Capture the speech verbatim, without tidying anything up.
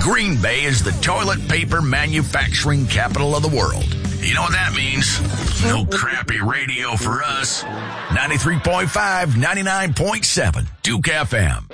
Green Bay is the toilet paper manufacturing capital of the world. You know what that means? No crappy radio for us. ninety-three point five, ninety-nine point seven, Duke F M.